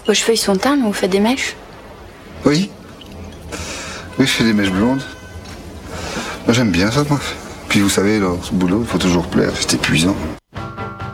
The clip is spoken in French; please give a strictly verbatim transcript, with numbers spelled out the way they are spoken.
Vos cheveux, ils sont teints, mais vous faites des mèches? Oui. Oui, je fais des mèches blondes. Moi, j'aime bien ça, moi. Puis vous savez, dans ce boulot, il faut toujours plaire, c'est épuisant.